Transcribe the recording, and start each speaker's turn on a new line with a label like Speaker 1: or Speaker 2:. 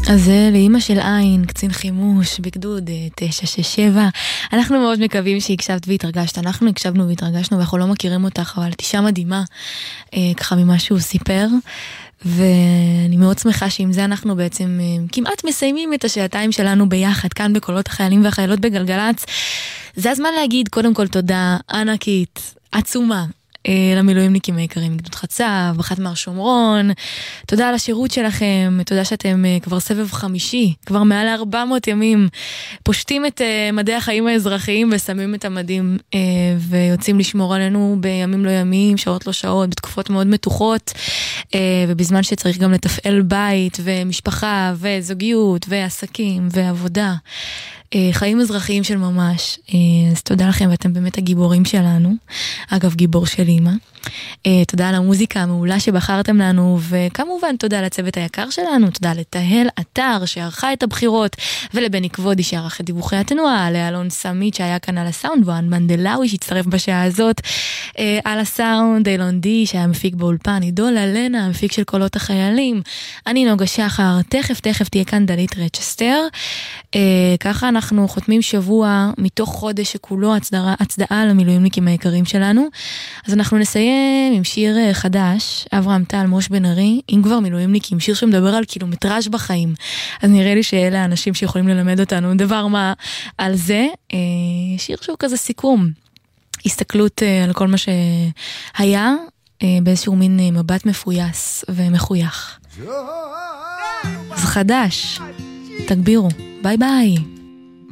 Speaker 1: אז זה לאמא של עין, קצין חימוש בגדוד 967. אנחנו מאוד מקווים שהקשבת והתרגשת. אנחנו הקשבנו והתרגשנו, ואנחנו לא מכירים אותך, אבל את אישה מדהימה, ככה ממה שהוא סיפר. ואני מאוד שמחה שעם זה אנחנו בעצם כמעט מסיימים את השעתיים שלנו ביחד, כאן בקולות החיילים והחיילות בגלגלץ. זה הזמן להגיד קודם כל תודה ענקית, עצומה, למילואימניקים היקרים מגדוד חצב, בחטמ"ר שומרון. תודה על השירות שלכם, תודה שאתם כבר סבב 5, כבר מעל 400 ימים פושטים את מדעי החיים האזרחיים ושמים את המדים ויוצאים לשמור עלינו בימים לא ימים, שעות לא שעות, בתקופות מאוד מתוחות, ובזמן שצריך גם לתפעל בית ומשפחה וזוגיות ועסקים ועבודה, חיים אזרחיים של ממש. אז תודה לכם, ואתם באמת הגיבורים שלנו. אגב, גיבור של אמא. תודה על המוזיקה המעולה שבחרתם לנו, וכמובן תודה לצוות היקר שלנו, תודה לתהל אתר שערכה את הבחירות, ולבני כבודי שערך את דיווחי התנועה, לאלון סמית שהיה כאן על הסאונד, ואן מנדלאוי שהצטרף בשעה הזאת על הסאונד, אילון די שהיה מפיק באולפן, עידו ללנה המפיק של קולות החיילים, אני נוגה שחר, תכף תהיה כאן דלית רצ'סטר. ככה אנחנו חותמים שבוע מתוך חודש שכולו הצדעה למילואימניקים היקרים שלנו. אז אנחנו נסיים עם שיר חדש, אברהם טל, מוש בן ארי, אם כבר מילואימניקים, שיר שמדבר על קילומטראז' בחיים. אז נראה לי שאלה האנשים שיכולים ללמד אותנו דבר מה על זה. שיר שהוא כזה סיכום, הסתכלות על כל מה שהיה, באיזשהו מין מבט מפויס ומחוייך. אז חדש, תגבירו, ביי ביי.